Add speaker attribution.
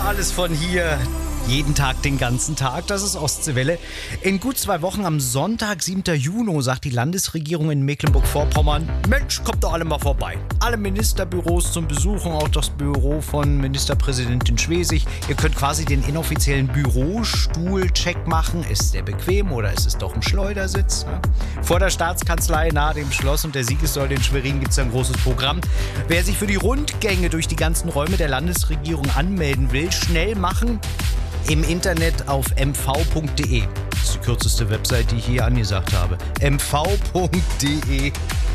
Speaker 1: alles von hier. Jeden Tag, den ganzen Tag, das ist Ostseewelle. In gut 2 Wochen am Sonntag, 7. Juni, sagt die Landesregierung in Mecklenburg-Vorpommern, Mensch, kommt doch alle mal vorbei. Alle Ministerbüros zum Besuchen, auch das Büro von Ministerpräsidentin Schwesig. Ihr könnt quasi den inoffiziellen Bürostuhl-Check machen. Ist der bequem oder ist es doch ein Schleudersitz? Vor der Staatskanzlei nahe dem Schloss und der Siegessäule in Schwerin gibt es ein großes Programm. Wer sich für die Rundgänge durch die ganzen Räume der Landesregierung anmelden will, schnell machen. Im Internet auf mv.de. Das ist die kürzeste Website, die ich hier angesagt habe. mv.de